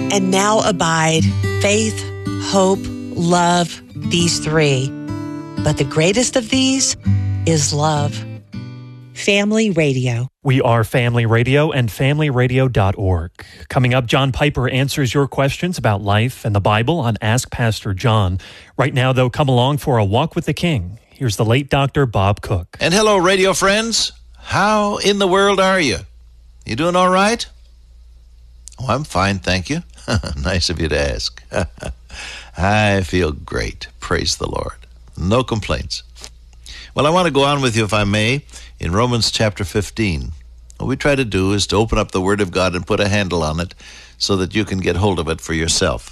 And now abide faith, hope, love, these three. But the greatest of these is love. Family Radio. We are Family Radio and FamilyRadio.org. Coming up, John Piper answers your questions about life and the Bible on Ask Pastor John. Right now, though, come along for a walk with the King. Here's the late Dr. Bob Cook. And hello, radio friends. How in the world are you? You doing all right? Oh, I'm fine, thank you. Nice of you to ask. I feel great. Praise the Lord. No complaints. Well, I want to go on with you, if I may, in Romans chapter 15. What we try to do is to open up the Word of God and put a handle on it so that you can get hold of it for yourself.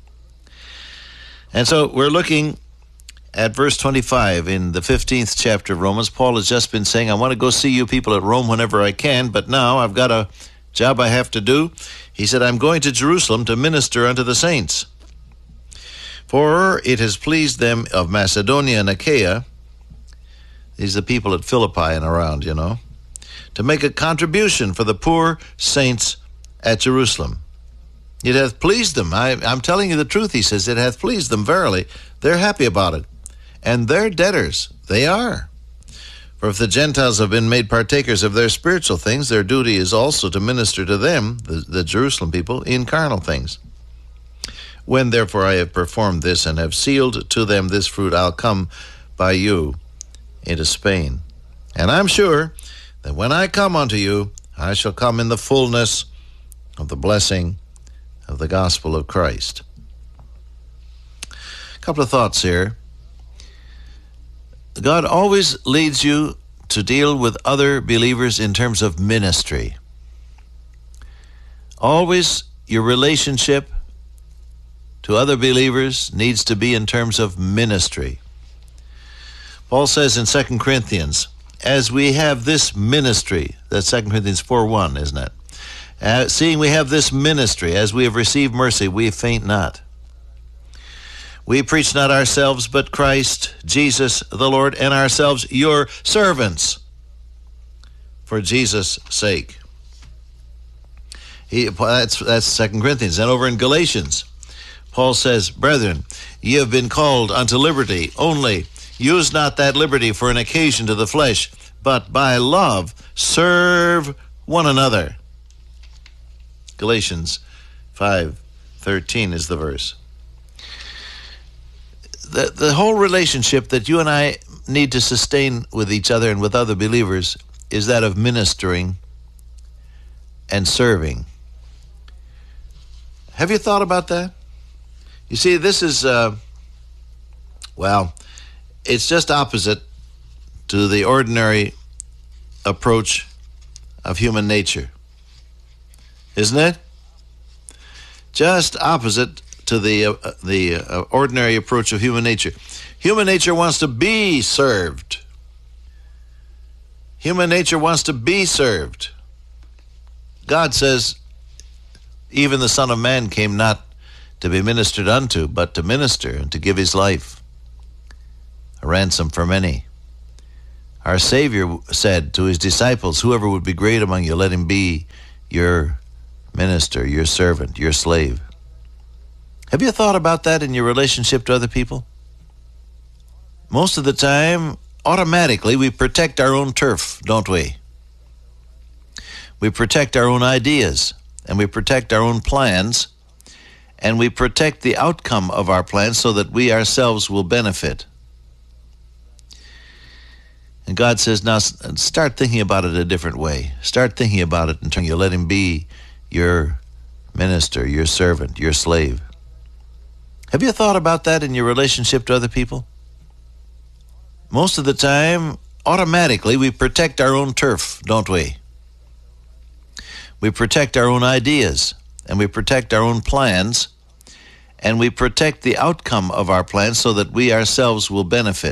And so we're looking at verse 25 in the 15th chapter of Romans. Paul has just been saying, I want to go see you people at Rome whenever I can, but now I've got a job I have to do. He said, I'm going to Jerusalem to minister unto the saints. For it has pleased them of Macedonia and Achaia, these are the people at Philippi and around, you know, to make a contribution for the poor saints at Jerusalem. It hath pleased them. I'm telling you the truth, he says, it hath pleased them, verily. They're happy about it. And they're debtors. They are. For if the Gentiles have been made partakers of their spiritual things, their duty is also to minister to them, the Jerusalem people, in carnal things. When therefore I have performed this and have sealed to them this fruit, I'll come by you into Spain. And I'm sure that when I come unto you, I shall come in the fullness of the blessing of the gospel of Christ. A couple of thoughts here. God always leads you to deal with other believers in terms of ministry. Always your relationship to other believers needs to be in terms of ministry. Paul says in 2 Corinthians, as we have this ministry, that's 2 Corinthians 4:1, isn't it? Seeing we have this ministry, as we have received mercy, we faint not. We preach not ourselves, but Christ, Jesus the Lord, and ourselves your servants, for Jesus' sake. That's 2 Corinthians. And over in Galatians, Paul says, brethren, ye have been called unto liberty, only use not that liberty for an occasion to the flesh, but by love serve one another. Galatians 5:13 is the verse. The whole relationship that you and I need to sustain with each other and with other believers is that of ministering and serving. Have you thought about that? You see, this is, it's just opposite to the ordinary approach of human nature, isn't it? Just opposite to the ordinary approach of human nature. Human nature wants to be served. Human nature wants to be served. God says, even the Son of Man came not to be ministered unto, but to minister and to give his life a ransom for many. Our Savior said to his disciples, whoever would be great among you, let him be your minister, your servant, your slave. Have you thought about that in your relationship to other people? Most of the time, automatically, we protect our own turf, don't we? We protect our own ideas, and we protect our own plans, and we protect the outcome of our plans so that we ourselves will benefit. And God says, now start thinking about it a different way. Start thinking about it in terms of let him be your minister, your servant, your slave. Have you thought about that in your relationship to other people? Most of the time, automatically, we protect our own turf, don't we? We protect our own ideas, and we protect our own plans, and we protect the outcome of our plans so that we ourselves will benefit.